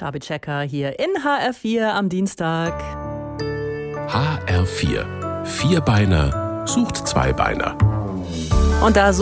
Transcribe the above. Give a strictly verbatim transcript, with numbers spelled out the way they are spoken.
Chubby Checker hier in H R vier am Dienstag. H R vier. Vierbeiner sucht Zweibeiner. Und da